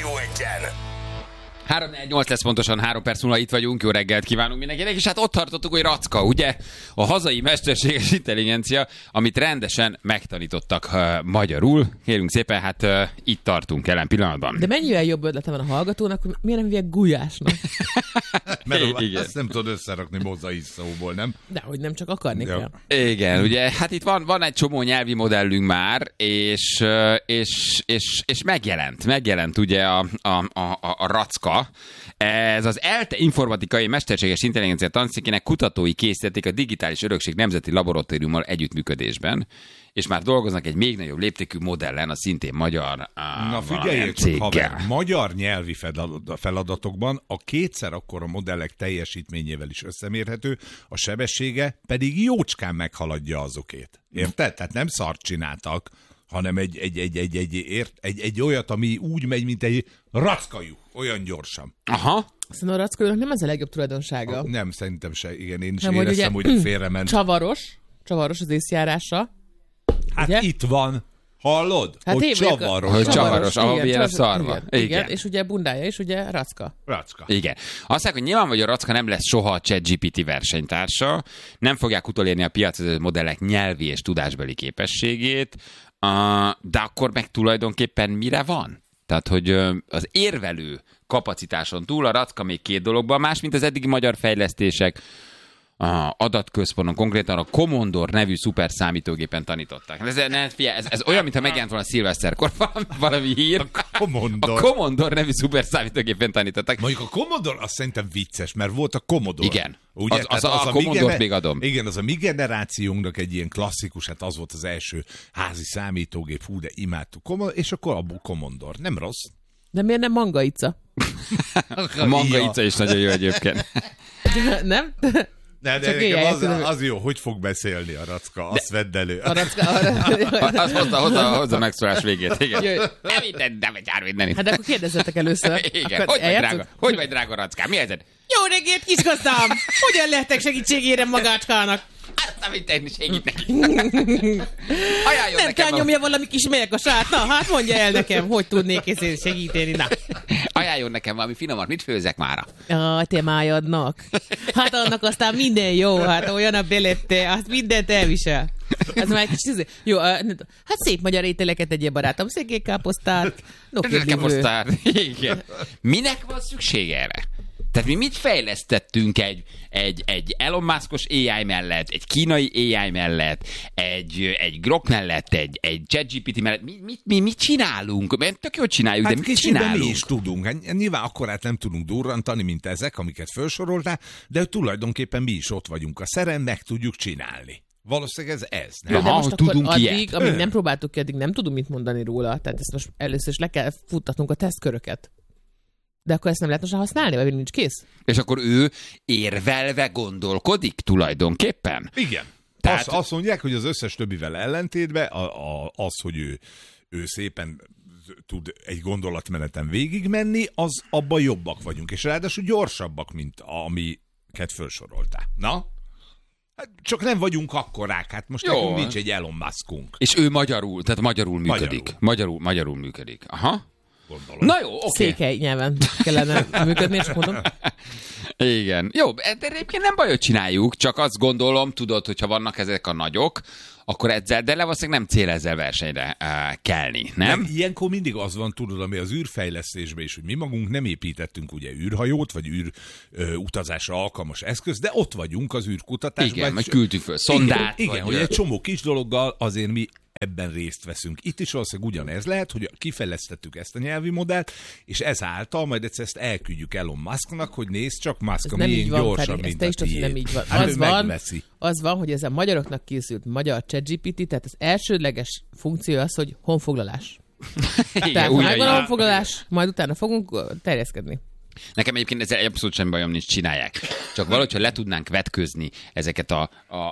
Rádió Egyen. 3-4-8 lesz pontosan, 3 perc múlva itt vagyunk, jó reggelt kívánunk mindenkinek, és hát ott tartottuk, hogy Racka, ugye? A hazai mesterséges intelligencia, amit rendesen megtanítottak magyarul. Kérünk szépen, hát itt tartunk jelen pillanatban. De mennyivel jobb ötlete van a hallgatónak, hogy miért nem hívják Gulyásnak? Mert ezt nem tudod összerakni mozaik szóból, nem? Dehogy nem, csak akarni kell. Igen, ugye, hát itt van egy csomó nyelvi modellünk már, és megjelent ugye a Racka. Ez az ELTE informatikai mesterséges intelligencia tanszékének kutatói készítették a Digitális Örökség Nemzeti Laboratóriummal együttműködésben, és már dolgoznak egy még nagyobb léptékű modellen, a szintén magyar Na figyeljék csak, haver, magyar nyelvi feladatokban a kétszer akkora modellek teljesítményével is összemérhető, a sebessége pedig jócskán meghaladja azokét. Érted? Tehát nem szart csináltak, hanem egy olyat, ami úgy megy, mint egy rackajuk, olyan gyorsan. Aha. Szerintem a rackajunak nem ez a legjobb tulajdonsága. Nem, szerintem se. Igen, én is nem, éreztem, hogy félrement. Csavaros az észjárása. Hát ugye? Itt van. Hallod? Hát hogy csavaros. Hogy csavaros, ahol ilyen a szarva. Igen, és ugye bundája is, ugye Racka. Igen. Azt mondják, hogy nyilvánvalóan a Racka nem lesz soha a ChatGPT versenytársa, nem fogják utolérni a piacvezető modellek nyelvi és tudásbeli képességét, de akkor meg tulajdonképpen mire van? Tehát, hogy az érvelő kapacitáson túl a Racka még két dologban más, mint az eddigi magyar fejlesztések, adatközponton, konkrétan a Commodore nevű szuperszámítógépen tanították. Ez olyan, mintha megjelent volna szilveszterkor valami hír. A Commodore nevű szuperszámítógépen tanították. Mondjuk a Commodore azt szerintem vicces, mert volt a Commodore. Igen. Ugye? Az a Commodore-t még adom. Igen, az a mi generációnknak egy ilyen klasszikus, hát az volt az első házi számítógép, hú, de imádtuk Commodore, és akkor a Commodore. Nem rossz. De miért nem Mangaica? A Mangaica is nagyon jó egyébként. Nem? De az jó, hogy fog beszélni a Racka, azt vedd elő. A Racka, az hozza megszólás végét, igen. Nem mindenit. Hát akkor kérdezzetek először. Igen, hogy vagy drága Rackám, mi helyzet? Jó reggelt, kisgazdám! Hogyan lehetek segítségére magácskának? Azt, amit tenni segít neki. Nem kell nyomja valami kis melkasát. Na, hát mondja el nekem, hogy tudnék ezt segíteni. Na. Ajánljon nekem valami finomat, mit főzek mára? Te májadnak. Hát annak aztán minden jó, hát olyan a belette, azt mindent elvisel. Ez már egy kicsit... Jó, hát szép magyar ételeket egyéb barátom. Székelykáposztát, nokkedlivrő. Igen. Minek van szükség erre? Tehát mi mit fejlesztettünk egy Elon Musk-os AI mellett, egy kínai AI mellett, egy Grok mellett, egy ChatGPT mellett? Mit csinálunk? Mert tök jól csináljuk, hát de mit csinálunk? Mi is tudunk. Hát nyilván akkorát nem tudunk durrantani, mint ezek, amiket felsoroltál, de tulajdonképpen mi is ott vagyunk a szeren, meg tudjuk csinálni. Valószínűleg ez. Nem? De most tudunk addig, amíg nem próbáltuk ki, addig nem tudunk mit mondani róla. Tehát ezt most először is le kell futtatnunk a tesztköröket. De akkor ezt nem lehet most használni, vagy nincs kész? És akkor ő érvelve gondolkodik tulajdonképpen? Igen. Tehát... Azt mondják, hogy az összes többivel ellentétben az, hogy ő szépen tud egy gondolatmeneten végigmenni, az abban jobbak vagyunk. És ráadásul gyorsabbak, mint amiket felsoroltál. Na? Hát csak nem vagyunk akkorák, hát most nekünk nincs egy Elon Muskunk. És ő magyarul működik. Magyarul működik. Aha. Gondolom. Na jó, oké. Székely nyelven kellene működni, és mondom. Igen. Jó, de egyébként nem baj, hogy csináljuk, csak azt gondolom, tudod, hogyha vannak ezek a nagyok, akkor ezzel, de valószínűleg nem cél ezzel versenyre kelni, nem? Ilyenkor mindig az van, tudod, ami az űrfejlesztésben is, hogy mi magunk nem építettünk ugye űrhajót, vagy űrutazásra alkalmas eszköz, de ott vagyunk az űrkutatásban. Igen, meg küldtük föl szondát. Igen, hogy egy csomó kis dologgal azért mi ebben részt veszünk. Itt is valószínűleg ugyanez lehet, hogy kifejlesztettük ezt a nyelvi modellt, és ezáltal majd egyszer ezt elküldjük Elon Musknak, hogy nézd csak, Musk a miénk gyorsabb, mint a tiéd. Nem így van. Hát az van, hogy ez a magyaroknak készült magyar ChatGPT, tehát az elsődleges funkció az, hogy honfoglalás. Tehát megvan a honfoglalás, majd utána fogunk terjeszkedni. Nekem egyébként ezzel abszolút semmi bajom nincs, csinálják. Csak valahogy, ha le tudnánk vetközni ezeket a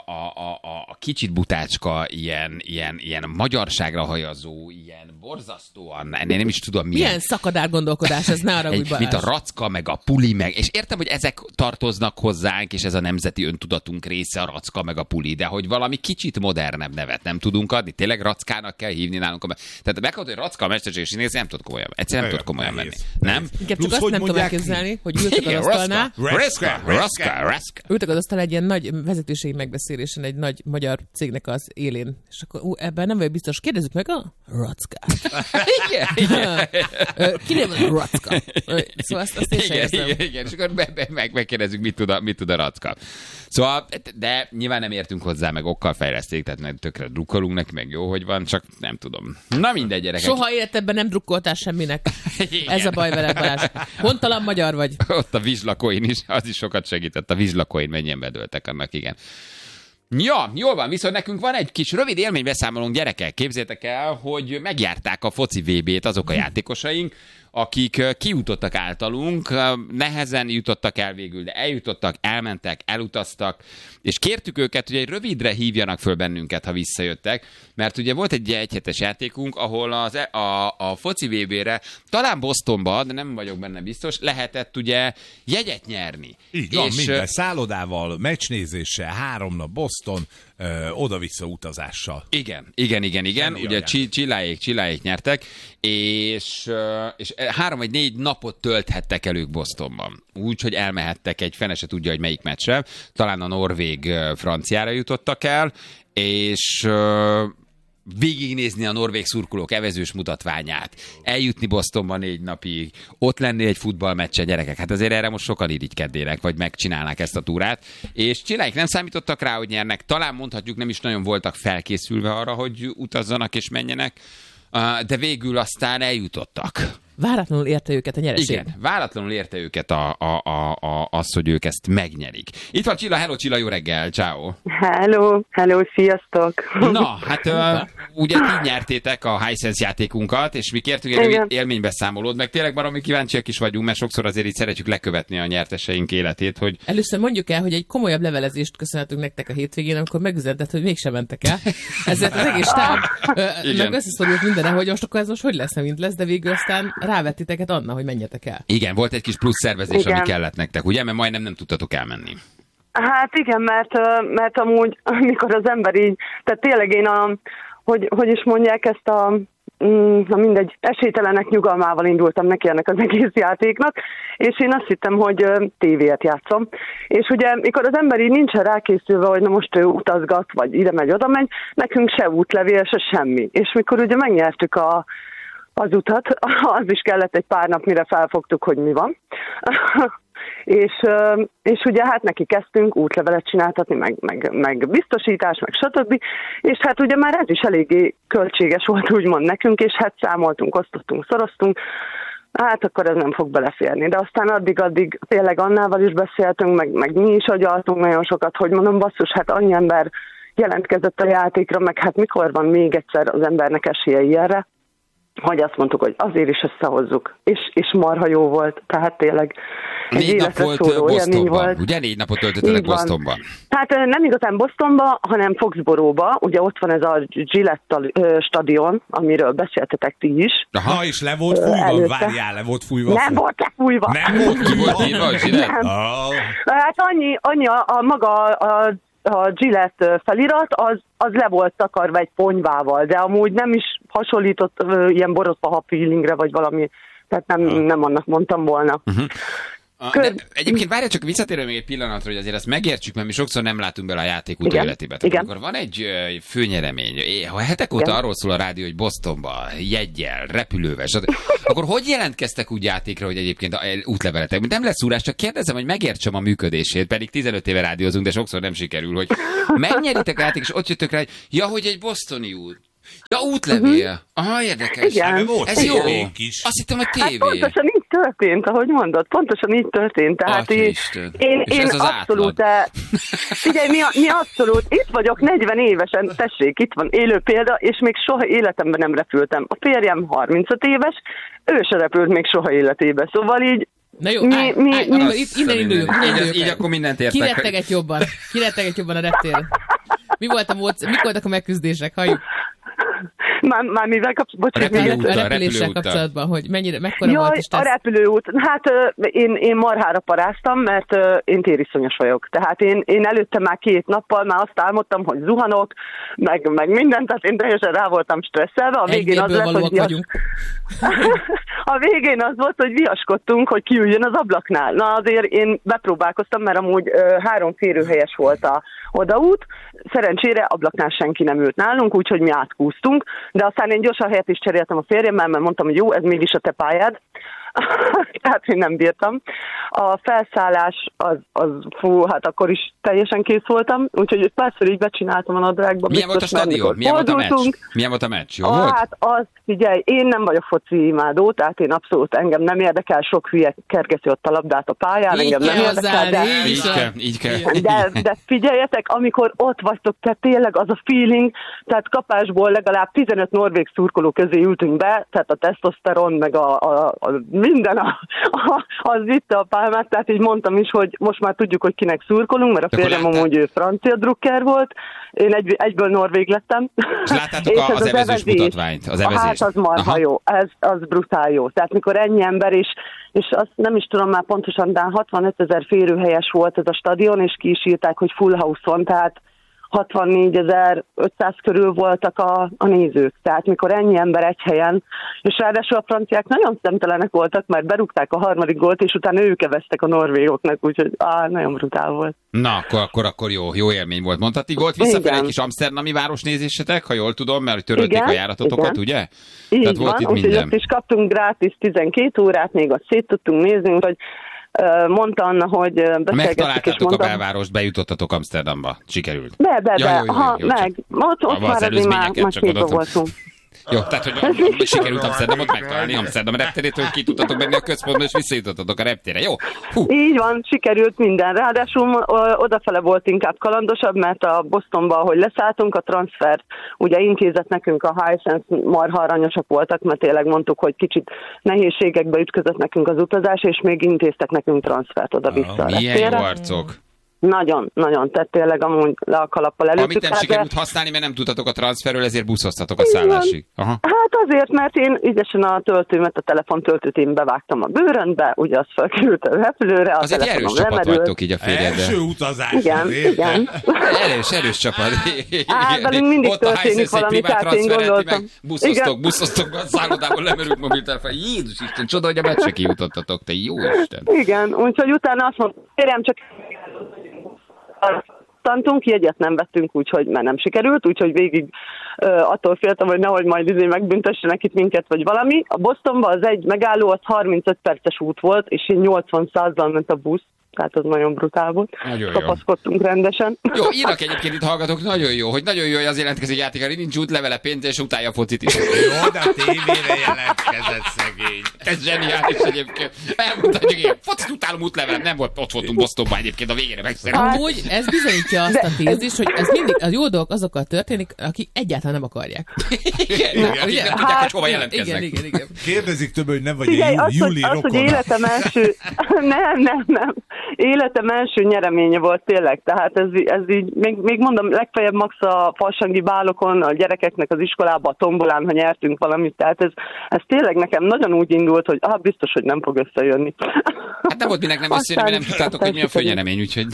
kicsit butácska, ilyen magyarságra hajazó, ilyen borzasztóan, nem is tudom milyen. Milyen szakadár gondolkodás, ez ne arra úgy Balázs. Mint a racka, meg a puli, meg. És értem, hogy ezek tartoznak hozzánk, és ez a nemzeti öntudatunk része a racka, meg a puli, de hogy valami kicsit modernebb nevet nem tudunk adni. Tényleg rackának kell hívni nálunk. Tehát meghatod, hogy racka a mesterséges színész, nem tudod komolyan. Egyszerűen nem tudod komolyan menni. Nem? Inkább csak azt nem tudom elképzelni, hogy ültök az asztalnál. Ültök az asztalnál egy ilyen nagy vezetőségi megbeszélésen egy nagy magyar cégnek az élén. És akkor ebben nem vagyok biztos. Kérdezzük meg a rackát. Igen. Kinél van a racka? Szóval azt én sem érzem. Igen, és akkor megkérdezzük, mit tud a racka. Szóval, de nyilván nem értünk hozzá, meg okkal fejleszték, tehát tökre drukkolunk neki, meg jó, hogy van, csak nem tudom. Na mindegy, gyerekek. Soha életedben nem drukkoltál semminek. Ez a baj veled, Balázs. Hontalan magyar vagy. Ott a vizslakoin is, az is sokat segített. A vizslakoin mennyien bedőltek annak, igen. Ja, jól van, viszont nekünk van egy kis rövid élménybeszámolónk, gyerekek. Képzétek el, hogy megjárták a foci VB-t azok a játékosaink, akik kijutottak általunk, nehezen jutottak el végül, de eljutottak, elmentek, elutaztak, és kértük őket, hogy egy rövidre hívjanak föl bennünket, ha visszajöttek, mert ugye volt egy egyhetes játékunk, ahol a foci VB-re, talán Bostonba, de nem vagyok benne biztos, lehetett ugye jegyet nyerni. Így van, minden szállodával, meccsnézéssel, 3 nap Boston, oda-vissza utazással. Igen. Ugye Csilláék nyertek, és 3 vagy 4 napot tölthettek el ők Bostonban. Úgyhogy elmehettek egy fene se tudja, hogy melyik meccsre. Talán a norvég-franciára jutottak el, és végignézni a norvég szurkolók evezős mutatványát, eljutni Bostonba 4 napig, ott lenni egy futballmeccsen, gyerekek. Hát azért erre most sokan irigykednének, vagy megcsinálnák ezt a túrát. És Csilláik nem számítottak rá, hogy nyernek. Talán mondhatjuk, nem is nagyon voltak felkészülve arra, hogy utazzanak és menjenek, de végül aztán eljutottak. Váratlanul érte őket a nyereség. Igen, váratlanul érte őket az, hogy ők ezt megnyerik. Itt van Csilla, hello Csilla, jó reggel, ciao. Hello, sziasztok. Na, hát ugye ti nyertétek a Hisense játékunkat, és mi kértünk egy élménybeszámolót, meg tényleg baromi kíváncsiak is vagyunk, mert sokszor azért így szeretjük lekövetni a nyerteseink életét, hogy... Először mondjuk el, hogy egy komolyabb levelezést köszönhetünk nektek a hétvégén, amikor megüzentett, hogy mégsem mentek el. Ezért az egész stáb meg összeszorult mindenre, hogy most ez hogy lesz, mint lesz, de végül aztán rávettiteket Anna, hogy menjetek el. Igen, volt egy kis plusz szervezés, ami kellett nektek, ugye? Mert majdnem nem tudtatok elmenni. Hát igen, mert amúgy, amikor az ember így, tehát tényleg én hogy is mondják ezt na mindegy, esélytelenek nyugalmával indultam neki ennek az egész játéknak, és én azt hittem, hogy tévét játszom. És ugye, mikor az ember így nincsen rákészülve, hogy na most ő utazgat, vagy ide megy, oda megy, nekünk se útlevél, se semmi. És mikor ugye megnyertük az utat, az is kellett egy pár nap, mire felfogtuk, hogy mi van. és ugye hát neki kezdtünk útlevelet csináltatni, meg biztosítás, meg stb. És hát ugye már ez is eléggé költséges volt úgymond nekünk, és hát számoltunk, osztottunk, szoroztunk, hát akkor ez nem fog beleférni. De aztán addig tényleg Annával is beszéltünk, meg mi is agyaltunk nagyon sokat, hogy mondom, basszus, hát annyi ember jelentkezett a játékra, meg hát mikor van még egyszer az embernek esélye ilyenre, hogy azt mondtuk, hogy azért is összehozzuk. És marha jó volt, tehát tényleg 4 nap volt Bostonban, ugye? 4 napot töltöttetek Bostonban. Hát nem igazán Bostonban, hanem Foxborough-ba. Ugye ott van ez a Gillette stadion, amiről beszéltetek ti is. Aha, és le volt fújva? Várjál, le volt fújva? Nem volt lefújva. Nem volt fújva? Hát annyi maga a Gillette felirat, az le volt takarva egy ponyvával, de amúgy nem is hasonlított ilyen borotvaha feelingre, vagy valami, tehát nem annak mondtam volna. De egyébként várjál, csak visszatérve még egy pillanatra, hogy azért ezt megértsük, mert mi sokszor nem látunk bele a játék utóéletébe. Tehát amikor van egy főnyeremény, ha hetek óta arról szól a rádió, hogy Bostonba, jeggyel, repülővel, akkor hogy jelentkeztek úgy játékra, hogy egyébként útleveletek? Nem lesz szúrás, csak kérdezem, hogy megértsem a működését, pedig 15 éve rádiózunk, de sokszor nem sikerül, hogy megnyeritek a játék, és ott jöttök rá, hogy egy bostoni út. Ja, útlevél. Aha, érdekes. Igen. Ez jó. Azt hittem, hogy tévé. Hát pontosan így történt, ahogy mondod. Pontosan így történt. Tehát én abszolút... Figyelj, mi abszolút... Itt vagyok 40 évesen, tessék, itt van élő példa, és még soha életemben nem repültem. A férjem 35 éves, ő se repült még soha életében. Szóval így Na jó, innen induljunk. Így akkor mindent értek. Ki retteget jobban a reptéren? Mik voltak a megküzdések? Halljuk. Már mivel kapcsolatban? A repüléssel kapcsolatban, hogy mekkora volt is a repülőút. Hát én marhára paráztam, mert én tériszonyos vagyok. Tehát én előtte már 2 nappal már azt álmodtam, hogy zuhanok, meg mindent, tehát én teljesen rá voltam stresszelve. A végén az lett, hogy a végén az volt, hogy viaskodtunk, hogy kiüljön az ablaknál. Na azért én bepróbálkoztam, mert amúgy 3 férőhelyes volt a odaút. Szerencsére ablaknál senki nem ült nálunk, úgyhogy mi átkúztunk, de aztán én gyorsan helyet is cseréltem a férjemmel, mert mondtam, hogy jó, ez mégis a te pályád. Tehát én nem bírtam. A felszállás hát akkor is teljesen kész voltam, úgyhogy párszor így becsináltam a nadrágba. Milyen volt a stadion? Milyen volt a meccs? Jó volt? Hát figyelj, én nem vagyok foci imádó, tehát én abszolút engem nem érdekel, sok hülye kergeti ott a labdát a pályán, engem nem érdekel. Így kell. De figyeljetek, amikor ott vagytok, tehát tényleg az a feeling, tehát kapásból legalább 15 norvég szurkoló közé ültünk be, tehát a tesztoszteron, meg a minden az vitte a pálmát, tehát így mondtam is, hogy most már tudjuk, hogy kinek szurkolunk, mert a férjem amúgy francia drukker volt, én egyből norvég lettem. És láttátok az evezős mutatványt? Hát az marha jó, az brutál jó. Tehát mikor ennyi ember is, és azt nem is tudom már pontosan, de 65 000 férőhelyes volt ez a stadion, és ki is írták, hogy full house van, tehát 64.500 körül voltak a nézők. Tehát mikor ennyi ember egy helyen, és ráadásul a franciák nagyon szemtelenek voltak, mert berúgták a 3. gólt, és utána ők eveztek a norvégoknak, úgyhogy nagyon brutál volt. Na, akkor jó élmény volt. Mondhatni, volt visszafelé egy kis amszterdami városnézésetek, ha jól tudom, mert törölték a járatotokat, ugye? Így tehát van, úgyhogy ott is kaptunk gratis 12 órát, még azt szét tudtunk nézni, úgyhogy mondta Anna, hogy beszélgettük, megtaláltátok a belvárost, bejutottatok Amsterdamba. Sikerült. Ott már azért már képbe voltunk. Jó, tehát, hogy sikerült Amsterdamot megtalálni, Amsterdam repterétől ki tudtatok menni a központba, és visszajutottatok a reptére. Jó? Így van, sikerült minden. Ráadásul odafele volt inkább kalandosabb, mert a Bostonba, ahogy leszálltunk, a transfer ugye intézett nekünk a Hisense, marha aranyosak voltak, mert tényleg mondtuk, hogy kicsit nehézségekbe ütközött nekünk az utazás, és még intéztek nekünk transfert oda-vissza. Milyen jó arcok! Nagyon, tehát tényleg amúgy le a kalappal előttük. Amit nem sikerült használni, mert nem tudtatok a transferről, ezért buszoztatok a szállásig. Aha. Hát azért, mert én ügyesen a töltőmet, a telefontöltőt én bevágtam a bőröndbe, ugye az felkerült a repülőre, a azért erős csapat vagytok így a férjedbe. Első utazás. Igen. Erős csapat. Velünk mindig történik valami, tehát én gondoltam. Buszoztok a szállodából, lemerült mobiltelefon. Jézus Isten, csoda, hogy a meccse kijutottatok, te jó Isten. Igen, úgyhogy utána azt mondtam, kérem, csak tantunk, jegyet nem vettünk, úgyhogy mert nem sikerült, úgyhogy végig attól féltem, hogy nehogy majd megbüntessenek itt minket, vagy valami. A Bostonban az egy megálló, az 35 perces út volt, és én 80-100-zal ment a busz. Tehát az nagyon brutál volt. Kapaszkodtunk rendesen. Jó, írnak egyébként itt hallgatók, nagyon jó, hogy az jelentkező játékára, nincs útlevele, pénz, és utálja a focit is. Jó, de a tévére jelentkezett szegény. Ez zseniális egyébként. Elmondta, hogy én focit utálom, útlevelem, nem volt, ott voltunk Bostonban egyébként a végére megszerűen. Amúgy ez bizonyítja azt a tézist, hogy ez mindig a jó dolgok azokkal történik, akik egyáltalán nem akarják. Igen, nem tudják, hogy hova jelentkeznek. Igen. Kérdezik több, hogy nem vagy egy Júli rokona. Hogy életem első... Nem. Életem első nyereménye volt tényleg, tehát ez így, még mondom, legfeljebb max a farsangi bálokon, a gyerekeknek az iskolába, a tombolán, ha nyertünk valamit, tehát ez tényleg nekem nagyon úgy indult, hogy biztos, hogy nem fog összejönni. Hát nem volt minek nem összejönni, mert nem tudtátok, hogy mi a főnyeremény, úgyhogy...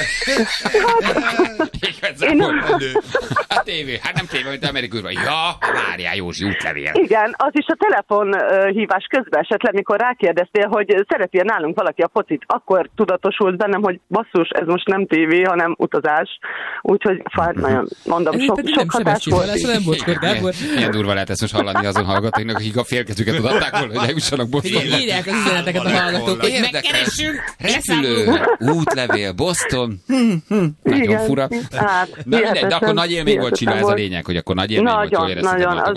A tévé, hát nem tévé, mint Amerikában. Ja, várjál, Józsi, útlevél. Igen, az is a telefonhívás közben esetleg, mikor rákérdeztél, hogy szereti nálunk valaki a focit, akkor tudatosult bennem, hogy basszus, ez most nem tévé, hanem utazás. Úgyhogy nagyon mondom, sok hatás volt. Milyen durva lehet ezt most hallani azon hallgatóknak, akik a félkezüket tudatták volna, hogy eljussanak Bostonba. Írják az üzeneteket a hallgatók, hogy megkeresünk. Repülő, útlevél, Boston. Nagyon fura. Hát, de akkor nagy élmény volt Csilla, ez a lényeg, hogy akkor nagy élmény volt, jól éreztetek.